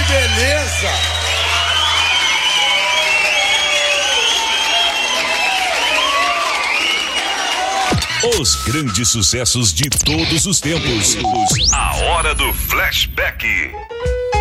beleza! Os grandes sucessos de todos os tempos. A hora do flashback.